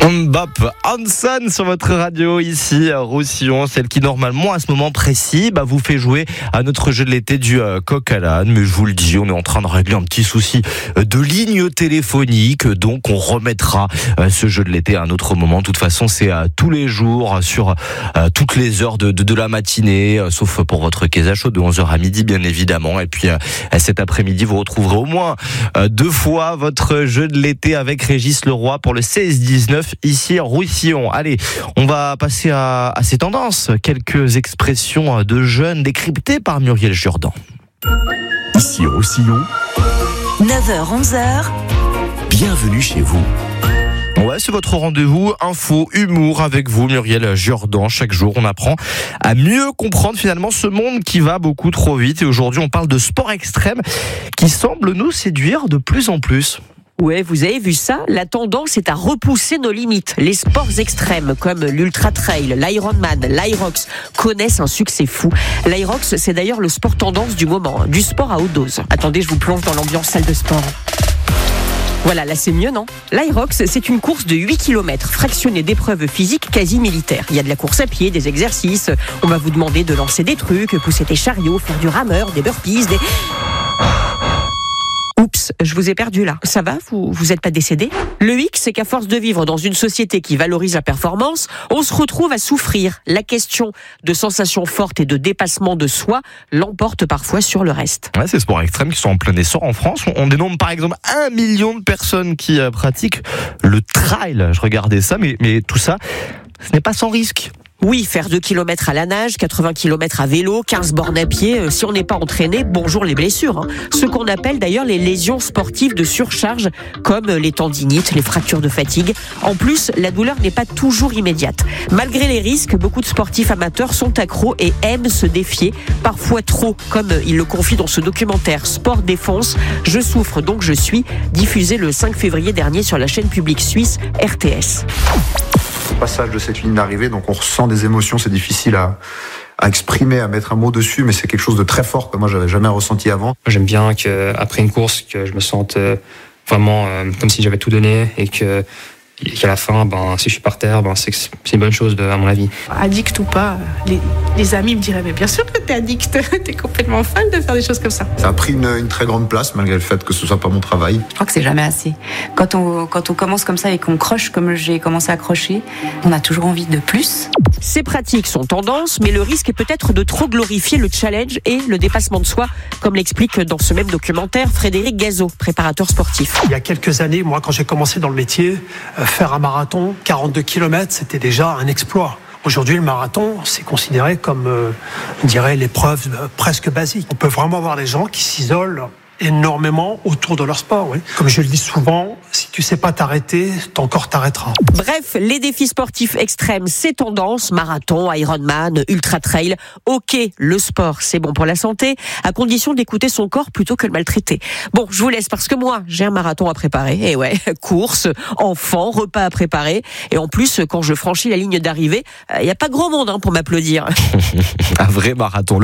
Mbop Hanson sur votre radio ici à Roussillon, celle qui normalement à ce moment précis vous fait jouer à notre jeu de l'été du coq à l'âne. Mais je vous le dis, on est en train de régler un petit souci de ligne téléphonique, donc on remettra ce jeu de l'été à un autre moment. De toute façon, c'est tous les jours sur toutes les heures de la matinée, sauf pour votre Kéza Show de 11h à midi bien évidemment. Et puis cet après-midi, vous retrouverez au moins 2 fois votre jeu de l'été avec Régis Leroy pour le 16-19 ici à Roussillon. Allez, on va passer à ces tendances. Quelques expressions de jeunes décryptées par Muriel Jourdan. Ici Roussillon, 9h-11h, bienvenue chez vous. Ouais, c'est votre rendez-vous info, humour avec vous, Muriel Jourdan. Chaque jour, on apprend à mieux comprendre finalement ce monde qui va beaucoup trop vite. Et aujourd'hui, on parle de sport extrême qui semble nous séduire de plus en plus. Ouais, vous avez vu ça? La tendance est à repousser nos limites. Les sports extrêmes comme l'ultra trail, l'Ironman, l'Irox connaissent un succès fou. L'Irox, c'est d'ailleurs le sport tendance du moment, du sport à haute dose. Attendez, je vous plonge dans l'ambiance salle de sport. Voilà, là c'est mieux, non? L'Irox, c'est une course de 8 km fractionnée d'épreuves physiques quasi militaires. Il y a de la course à pied, des exercices, on va vous demander de lancer des trucs, pousser des chariots, faire du rameur, des burpees, des... Oups, je vous ai perdu là. Ça va? Vous êtes pas décédé? Le hic, c'est qu'à force de vivre dans une société qui valorise la performance, on se retrouve à souffrir. La question de sensations fortes et de dépassement de soi l'emporte parfois sur le reste. Ouais, ces sports extrêmes qui sont en plein essor en France. On dénombre par exemple 1 million de personnes qui pratiquent le trail. Je regardais ça, mais tout ça, ce n'est pas sans risque. Oui, faire 2 km à la nage, 80 km à vélo, 15 bornes à pied, si on n'est pas entraîné, bonjour les blessures. Ce qu'on appelle d'ailleurs les lésions sportives de surcharge, comme les tendinites, les fractures de fatigue. En plus, la douleur n'est pas toujours immédiate. Malgré les risques, beaucoup de sportifs amateurs sont accros et aiment se défier, parfois trop, comme il le confie dans ce documentaire Sport Défense. Je souffre donc je suis, diffusé le 5 février dernier sur la chaîne publique suisse RTS. Passage de cette ligne d'arrivée, donc on ressent des émotions, c'est difficile à exprimer, à mettre un mot dessus, mais c'est quelque chose de très fort que moi j'avais jamais ressenti avant. J'aime bien qu'après une course, que je me sente vraiment comme si j'avais tout donné et qu'à la fin, si je suis par terre, c'est une bonne chose à mon avis. Addict ou pas, les amis me diraient mais bien sûr que t'es addict, t'es complètement fan de faire des choses comme ça. Ça a pris une très grande place malgré le fait que ce soit pas mon travail. Je crois que c'est jamais assez. Quand on commence comme ça et qu'on croche comme j'ai commencé à crocher, on a toujours envie de plus. Ces pratiques sont tendance, mais le risque est peut-être de trop glorifier le challenge et le dépassement de soi, comme l'explique dans ce même documentaire Frédéric Gazot, préparateur sportif. Il y a quelques années, moi, quand j'ai commencé dans le métier, faire un marathon, 42 km, c'était déjà un exploit. Aujourd'hui, le marathon, c'est considéré comme, on dirait, l'épreuve presque basique. On peut vraiment avoir des gens qui s'isolent énormément autour de leur sport. Oui. Comme je le dis souvent, si tu sais pas t'arrêter, ton corps t'arrêtera. Bref, les défis sportifs extrêmes, c'est tendance, marathon, Ironman, ultra trail. Ok, le sport, c'est bon pour la santé, à condition d'écouter son corps plutôt que le maltraiter. Bon, je vous laisse parce que moi, j'ai un marathon à préparer. Et ouais, course, enfant, repas à préparer. Et en plus, quand je franchis la ligne d'arrivée, il n'y a pas grand monde pour m'applaudir. Un vrai marathon.